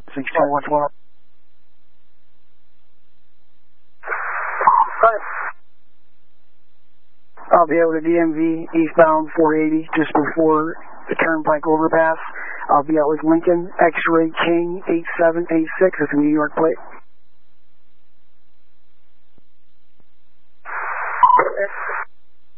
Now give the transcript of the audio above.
62112. I'll be out at DMV eastbound 480 just before the Turnpike overpass. I'll be out with Lincoln X-Ray King 8786 with the New York plate.